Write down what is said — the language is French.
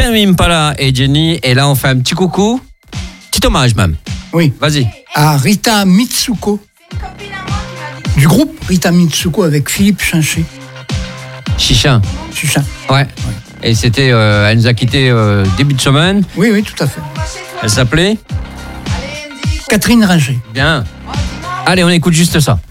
Tame Impala et Jenny. Et là, on fait un petit coucou. Petit hommage même. Oui. Vas-y. À Rita Mitsuko. Du groupe Rita Mitsuko avec Philippe Chinchet. Chichin. Chichin. Ouais. Et c'était, elle nous a quitté début de semaine. Oui, oui, tout à fait. Elle s'appelait Catherine Ringer. Bien. Allez, on écoute juste ça.